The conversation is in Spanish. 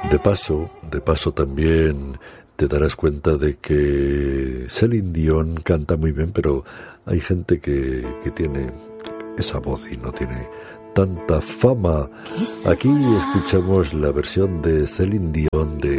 De paso también te darás cuenta de que Celine Dion canta muy bien, pero hay gente que tiene esa voz y no tiene tanta fama. Aquí escuchamos la versión de Celine Dion de